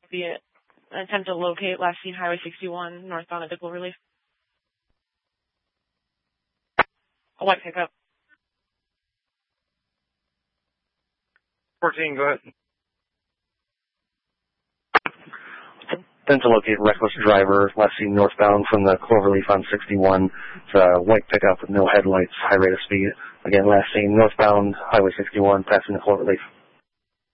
be an attempt to locate last seen Highway 61 northbound at the Cloverleaf. A white pickup. 14, go ahead. Attempt to locate reckless driver, last seen northbound from the Cloverleaf on 61. It's a white pickup with no headlights, high rate of speed. Again, last seen northbound, Highway 61, passing the Cloverleaf.